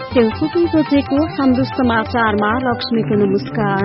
देउसो 2 बजेको हाम्रो समाचारमा लक्ष्मीको नमस्कार।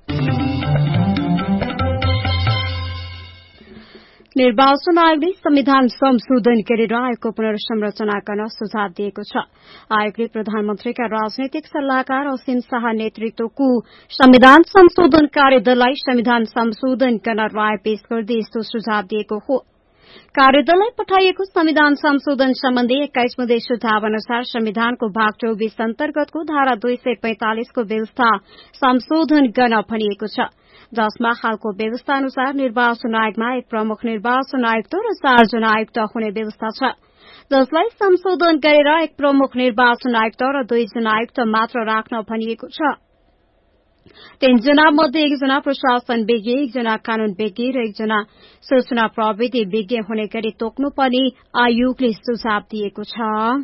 निर्वाचन आयोगले संविधान संशोधन गरेर आयोगको पुनर्संरचना गर्न सुझाव दिएको छ। आयोगले प्रधानमन्त्रीका राजनैतिक सल्लाहकार असीम शाह नेतृत्वको संविधान संशोधन कार्यदललाई संविधान संशोधन गर्न राय पेश गर्दै यस्तो सुझाव दिएको हो। कार्यदललाई पठाइएको संविधान संशोधन सम्बन्धी 21 बुँदे सुझाव अनुसार संविधानको भाग 24 अन्तर्गतको धारा 245 को व्यवस्था संशोधन गर्न भनिएको छ, जसमा हालको व्यवस्था अनुसार निर्वाचन आयोगमा एक प्रमुख निर्वाचन आयुक्त र 4 जना आयुक्त हुने व्यवस्था छ, जसलाई संशोधन गरेर एक प्रमुख निर्वाचन आयुक्त र 2 जना आयुक्त मात्र राख्न भनिएको छ। 3 जना मध्ये 1 जना प्रशासन विज्ञ, 1 जना कानून विज्ञ र 1 जना सूचना प्रविधि विज्ञ हुने गरी तोक्नुपर्ने आयोगले सुझाव दिएको छ।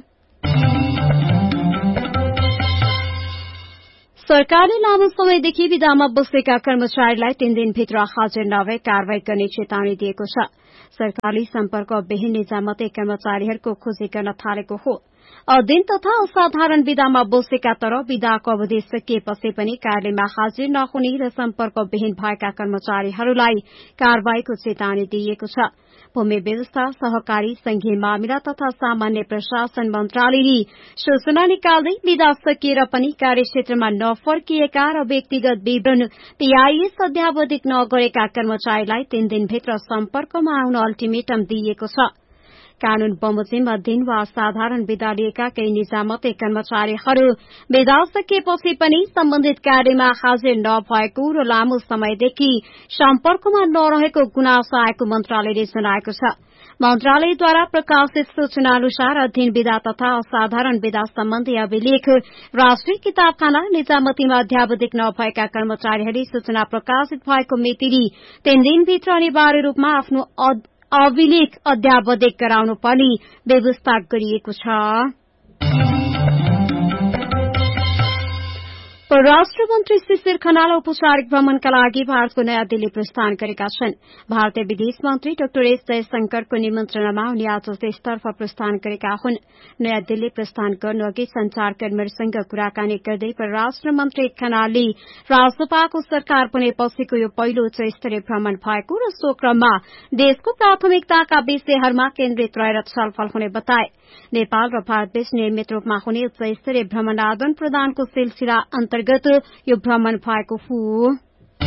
सरकारले लामो समयदेखि विदामा बसेका कर्मचारीलाई 3 दिनभित्र हाजिर नभए कारवाही गर्ने चेतावनी दिएको छ। सरकारले सम्पर्कविहीन निजामती कर्मचारीहरूको खोजी गर्न थालेको हो। अधीन तथा असाधारण विदामा बसेका तर विदाको अवधि सकिएपछि पनि कार्यालयमा हाजिर नहुने र सम्पर्कविहीन भएका कर्मचारीहरूलाई कारवाहीको चेतावनी दिइएको छ। भूमि व्यवस्था, सहकारी, संघीय मामिला तथा सामान्य प्रशासन मन्त्रालयले सूचना निकाल्दै विदा सकिएर पनि कार्यक्षेत्रमा नफर्किएका र व्यक्तिगत विवरण पीआईएस अध्यावधिक नगरेका कर्मचारीलाई 3 दिनभित्र सम्पर्कमा आउन अल्टिमेटम दिइएको छ। कानून बमोजिम अधीन वा साधारण विदा लिएका केही निजामती कर्मचारीहरू विदा सकिएपछि पनि सम्बन्धित कार्यमा हाजिर नभएको र लामो समयदेखि सम्पर्कमा नरहेको गुनासो आएको मन्त्रालयले जनाएको छ। मन्त्रालयद्वारा प्रकाशित सूचना अनुसार अधीन विदा तथा असाधारण विदा सम्बन्धी अभिलेख राष्ट्रिय किताबखाना निजामतीमा अध्यावधिक नभएका कर्मचारीहरूले सूचना प्रकाशित भएको मितिले 3 दिनभित्र अनिवार्य रूपमा आफ्नो अभिलेख अध्यावधिक गराउनु पर्ने व्यवस्था गरिएको छ। परराष्ट्र मन्त्री शिशिर खनाल औपचारिक भ्रमणका लागि भारतको नयाँ दिल्ली प्रस्थान गरेका छन्। भारतीय विदेश मन्त्री डाक्टर एस जयशंकरको निमन्त्रणामा उनी आज त्यसतर्फ प्रस्थान गरेका हुन्। नयाँ दिल्ली प्रस्थान गर्नुअघि संचारकर्मीहरूसँग कुराकानी गर्दै परराष्ट्र मन्त्री खनालले राजसभाको सरकार बनेपछिको यो पहिलो उच्च स्तरीय भ्रमण भएको र सो क्रममा देशको प्राथमिकताका विषयहरूमा केन्द्रित रहेर छलफल हुने बताए। नेपाल र भारतबीच नियमित रूपमा हुने उच्च स्तरीय भ्रमण आदान प्रदानको सिलसिला अन्तर्गत यो भ्रमण भएको हो।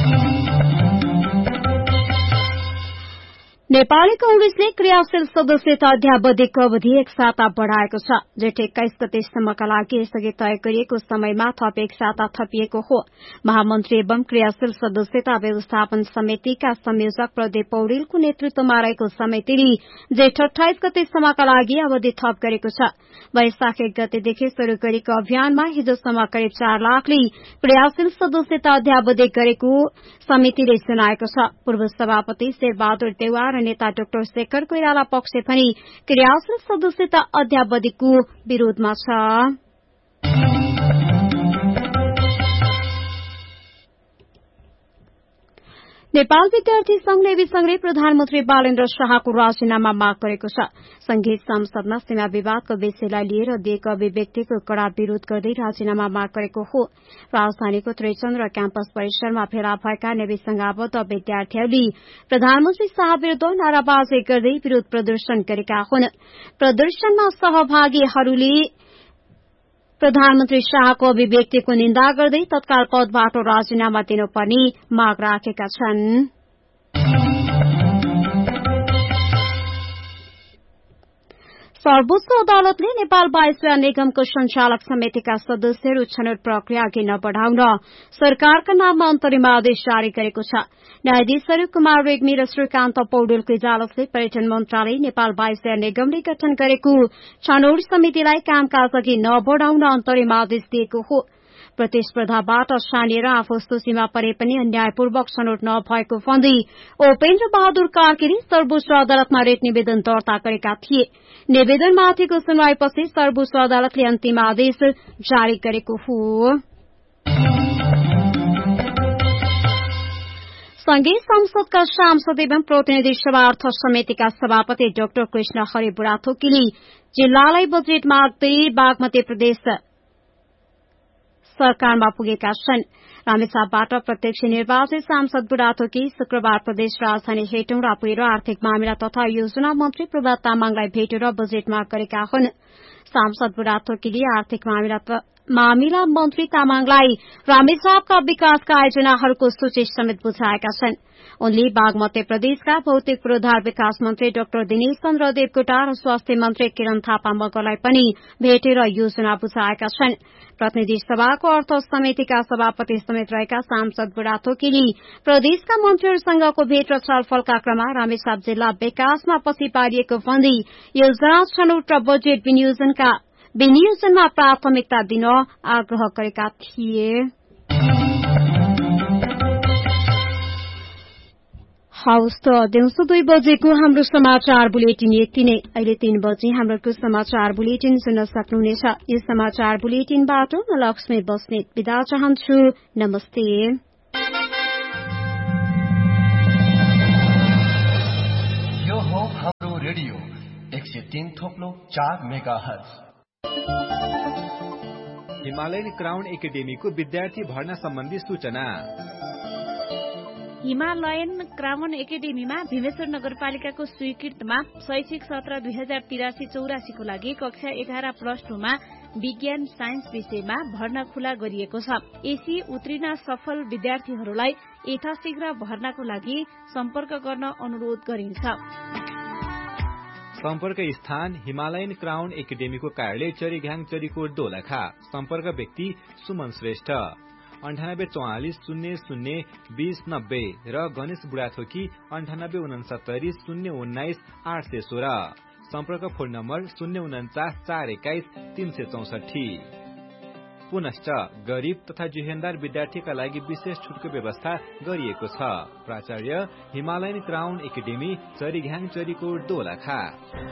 नेपाली कांग्रेसले क्रियाशील सदस्यता अध्यावधिकको अवधि 1 साता बढ़ाएको छ। जेठ 21 गतेसम्मका लागि यसअघि तय गरिएको समयमा थप 1 साता थपिएको हो। महामन्त्री एवं क्रियाशील सदस्यता व्यवस्थापन समितिका संयोजक प्रदीप पौडेलको नेतृत्वमा रहेको समितिले जेठ 28 गतेसम्मका लागि अवधि थप गरेको छ। वैशाख 1 गतेदेखि शुरू गरेको अभियानमा हिजोसम्म करिब 4 लाखले क्रियाशील सदस्यता अध्यावधिक गरेको समितिले जनाएको छ। पूर्व सभापति शेरबहादुर देउवा र नेता डाक्टर शेखर कोइराला पक्ष पनि क्रियाशील सदस्यता अध्यावधिकको विरोधमा छ। नेपाल विद्यार्थी संघ नेवी संघले प्रधानमन्त्री बालेन्द्र शाहको राजीनामा माग गरेको छ। संघीय संसदमा सीमा विवादको विषयलाई लिएर दिएको अभिव्यक्तिको कड़ा विरोध गर्दै राजीनामा माग गरेको हो। राजधानीको त्रिचन्द्र क्याम्पस परिसरमा भेला भएका नेवी संघ आबद्ध विद्यार्थीहरूले प्रधानमन्त्री शाह विरूद्ध नाराबाजी गर्दै विरोध प्रदर्शन गरेका हुन्। प्रदर्शनमा सहभागीहरूले प्रधानमन्त्री शाहको अभिव्यक्तिको निन्दा गर्दै तत्काल पदबाट राजीनामा दिनुपर्ने माग राखेका छन्। सर्वोच्च अदालतले नेपाल वायुसेवा निगमको संचालक समितिका सदस्यहरू छनौट प्रक्रिया अघि नबढ़ाउन सरकारका नाममा अन्तरिम आदेश जारी गरेको छ। न्यायाधीशहरू कुमार रेग्मी र श्रीकान्त पौडेलको इजालतले पर्यटन मन्त्रालय नेपाल वायुसेवा निगमले गठन गरेको छनौट समितिलाई कामकाज अघि नबढ़ाउन अन्तरिम आदेश दिएको हो। प्रतिस्पर्धाबाट छानिएर आफू सूचीमा परे पनि अन्यायपूर्वक छनौट नभएको भन्दै उपेन्द्र बहादुर कार्कीले सर्वोच्च अदालतमा रेट निवेदन दर्ता गरेका थिए। निवेदनमाथिको सुनवाईपछि सर्वोच्च अदालतले अन्तिम आदेश जारी गरेको हो। संघीय संसदका सांसद एवं प्रतिनिधि सभा अर्थ समितिका सभापति डाक्टर कृष्ण हरि बुढाथोकीले जिल्लालाई बजेट माग्दै बागमती प्रदेश सरकारमा पुगेका छन्। रामेछापबाट प्रत्यक्ष निर्वाचित सांसद बुढाथोकी शुक्रबार प्रदेश राजधानी हेटौँडा पुगेर आर्थिक मामिला तथा योजना मन्त्री प्रभात तामाङलाई भेटेर बजेट माग गरेका हुन्। सांसद बुढाथोकीले आर्थिक मामिला मन्त्री तामाङलाई रामेछापका विकासका आयोजनाहरूको सूची समेत बुझाएका छन्। उनले बागमती प्रदेशका भौतिक पूर्वाधार विकास मन्त्री डाक्टर दिनेश चन्द्र देवकोटा र स्वास्थ्य मन्त्री किरण थापा मगरलाई पनि भेटेर योजना बुझाएका छन्। प्रतिनिधि सभाको अर्थ समितिका सभापति समेत रहेका सांसद बुढाथोकीले प्रदेशका मन्त्रीहरूसँगको भेट र छलफलका क्रममा रामेछाप जिल्ला विकासमा पछि पारिएको भन्दै योजना छनौट र बजेट विनियोजनमा प्राथमिकता दिन आग्रह गरेका थिए। हवस् त दिउँसो 2 बजेको हाम्रो समाचार बुलेटिन यति नै। अहिले 3 बजे हाम्रो समाचार बुलेटिन सुन्न सक्नुहुनेछ। यो समाचार बुलेटिनबाट म लक्ष्मी बस्नेत बिदा चाहन्छु। नमस्ते। यो हो हाम्रो रेडियो 103.4 मेगाहर्ज। हिमालयन क्राउन एकाडेमीको विद्यार्थी भर्ना सम्बन्धी सूचना। हिमालयन क्राउन एकाडेमीमा भीमेश्वर नगरपालिकाको स्वीकृतमा शैक्षिक सत्र 2083-84 को लागि कक्षा 11+2 मा विज्ञान साइन्स विषयमा भर्ना खुला गरिएको छ। यसै उत्तीर्ण सफल विद्यार्थीहरूलाई यथाशीघ्र भर्नाको लागि सम्पर्क गर्न अनुरोध गरिन्छ। सम्पर्क स्थान हिमालयन क्राउन एकाडेमीको कार्यालय चरीघ्याङ चरीकोट दोलखा। सम्पर्क व्यक्ति सुमन श्रेष्ठ 9844 00 2090 र गणेश बुढाथोकी 9869 019 816। सम्पर्क फोन नम्बर 049 421 364। पुनश्च गरीब तथा जुहेनदार विद्यार्थीका लागि विशेष छुटको व्यवस्था गरिएको छ। प्राचार्य Himalayan crown academy चरीघ्याङ Charikot Dolakha.